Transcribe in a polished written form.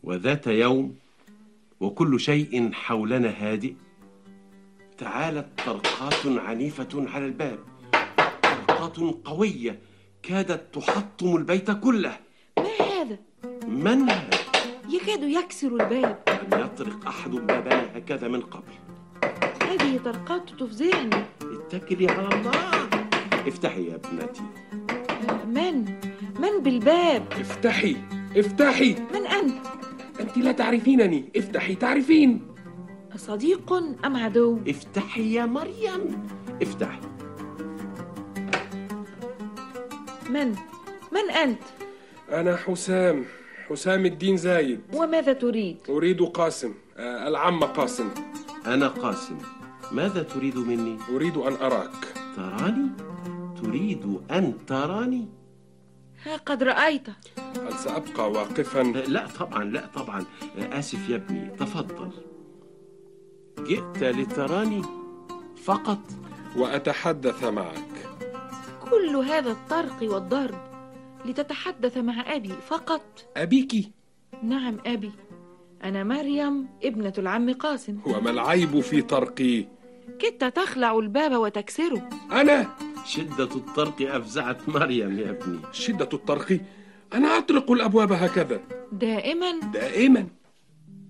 وذات يوم وكل شيء حولنا هادئ، تعالت طرقات عنيفة على الباب، طرقات قوية كادت تحطم البيت كله. ما هذا؟ من هذا؟ يكاد يكسر الباب. لم يطرق أحد بابنا هكذا من قبل. هذه طرقات تفزعني. اتكلي على الله. افتحي يا ابنتي. من بالباب؟ افتحي افتحي. من أنت؟ أنت لا تعرفينني، افتحي. تعرفين؟ صديق أم عدو؟ افتحي يا مريم، افتحي. من أنت؟ أنا حسام الدين زايد. وماذا تريد؟ أريد قاسم، العم قاسم. أنا قاسم. ماذا تريد مني؟ أريد أن أراك. تراني؟ تريد أن تراني؟ ها قد رأيت. هل سأبقى واقفا؟ لا طبعا، لا طبعا. آسف يا ابني، تفضل. جئت لتراني فقط؟ وأتحدث معك. كل هذا الطرق والضرب لتتحدث مع أبي فقط؟ أبيك؟ نعم أبي، أنا مريم ابنة العم قاسم. وما العيب في طرقي؟ كدت تخلع الباب وتكسره. أنا؟ شدة الطرق أفزعت مريم يا ابني. شدة الطرق؟ أنا أطرق الأبواب هكذا دائما؟ دائما.